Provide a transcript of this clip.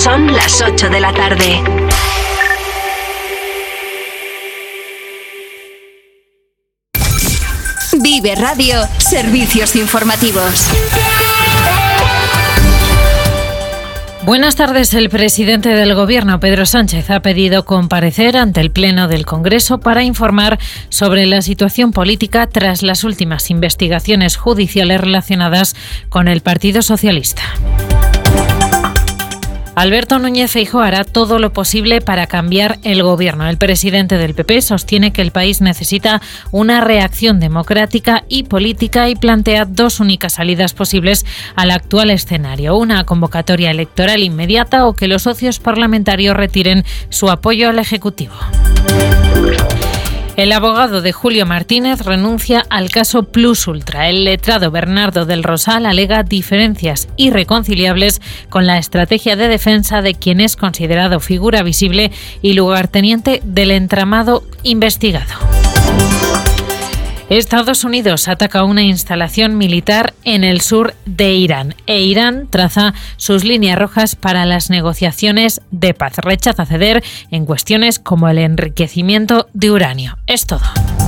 Son las 8 de la tarde. Vive Radio, servicios informativos. Buenas tardes. El presidente del Gobierno, Pedro Sánchez, ha pedido comparecer ante el Pleno del Congreso para informar sobre la situación política tras las últimas investigaciones judiciales relacionadas con el Partido Socialista. Alberto Núñez Feijóo hará todo lo posible para cambiar el gobierno. El presidente del PP sostiene que el país necesita una reacción democrática y política y plantea dos únicas salidas posibles al actual escenario: una convocatoria electoral inmediata o que los socios parlamentarios retiren su apoyo al Ejecutivo. El abogado de Julio Martínez renuncia al caso Plus Ultra. El letrado Bernardo del Rosal alega diferencias irreconciliables con la estrategia de defensa de quien es considerado figura visible y lugarteniente del entramado investigado. Estados Unidos ataca una instalación militar en el sur de Irán e Irán traza sus líneas rojas para las negociaciones de paz. Rechaza ceder en cuestiones como el enriquecimiento de uranio. Es todo.